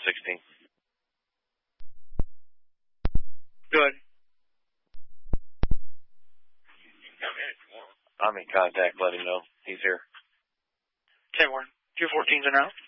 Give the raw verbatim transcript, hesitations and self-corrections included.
sixteen. Good. I'm in contact. Let him know he's here. ten one. two fourteen's an out.